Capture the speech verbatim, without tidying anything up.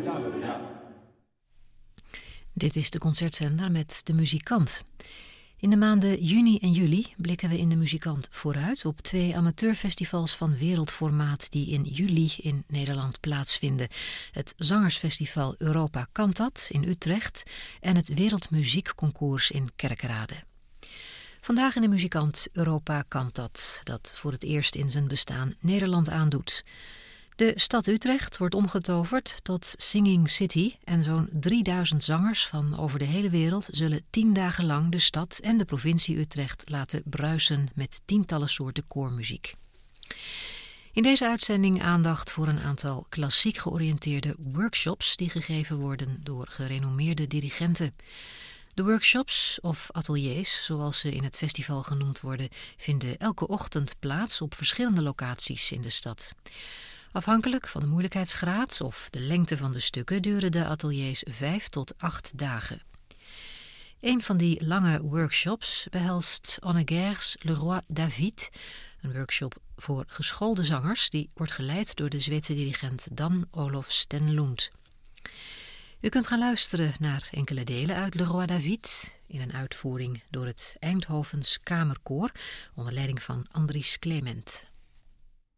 Dit is de concertzender met De Muzikant. In de maanden juni en juli blikken we in De Muzikant vooruit op twee amateurfestivals van wereldformaat die in juli in Nederland plaatsvinden. Het Zangersfestival Europa Cantat in Utrecht en het Wereldmuziekconcours in Kerkrade. Vandaag in De Muzikant Europa Cantat, dat voor het eerst in zijn bestaan Nederland aandoet. De stad Utrecht wordt omgetoverd tot Singing City en zo'n drieduizend zangers van over de hele wereld zullen tien dagen lang de stad en de provincie Utrecht laten bruisen met tientallen soorten koormuziek. In deze uitzending aandacht voor een aantal klassiek georiënteerde workshops die gegeven worden door gerenommeerde dirigenten. De workshops, of ateliers, zoals ze in het festival genoemd worden, vinden elke ochtend plaats op verschillende locaties in de stad. Afhankelijk van de moeilijkheidsgraad of de lengte van de stukken duren de ateliers vijf tot acht dagen. Een van die lange workshops behelst Honegger's Le Roi David, een workshop voor geschoolde zangers die wordt geleid door de Zweedse dirigent Dan Olof Stenlund. U kunt gaan luisteren naar enkele delen uit Le Roi David in een uitvoering door het Eindhovens Kamerkoor onder leiding van Andries Clement.